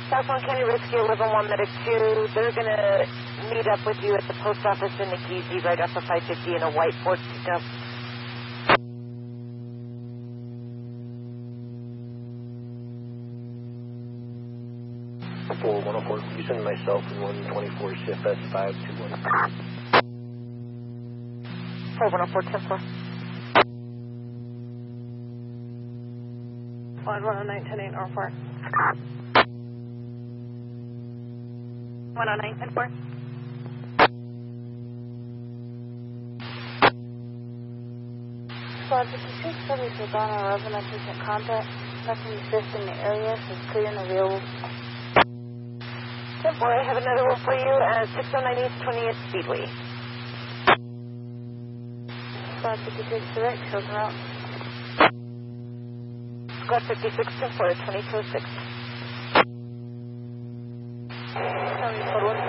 Southland County Rescue 111 Medic 2. They're going to meet up with you at the post office in Nikisi right off of 550 in a white Ford pickup. For 104, you send myself and 124 CFS 521. 4104 10-4. 109 10-8 or 4. 109 10-4. Squad 56, service with Donna 11 at recent contact. Nothing exists in the area, so it's clear and available. 10-4, I have another one for you at 609 East 20th Speedway. Squad 56 direct, shows route. Squad 56 10-4, 2206. Code 1.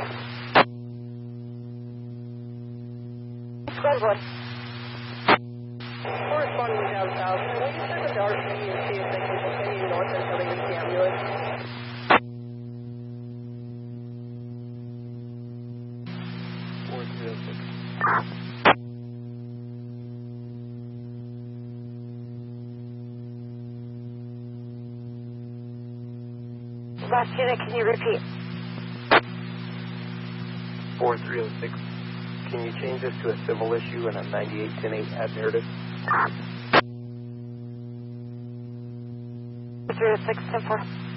Squad 1. Corresponding, we have 1000. Will you check with the RC and see if they can continue north until they reach the ambulance? Last unit, can you repeat? 4306. Can you change this to a civil issue and a 98-10-8 ad narrative? 306 10-4.